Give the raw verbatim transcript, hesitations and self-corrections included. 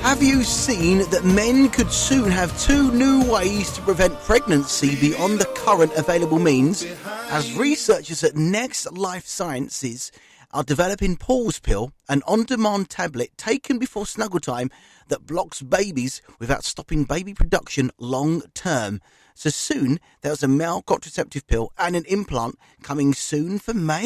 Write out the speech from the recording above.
Have you seen that men could soon have two new ways to prevent pregnancy beyond the current available means? As researchers at Next Life Sciences are developing Pause Pill, an on-demand tablet taken before snuggle time that blocks babies without stopping baby production long term. So soon, there's a male contraceptive pill and an implant coming soon for male.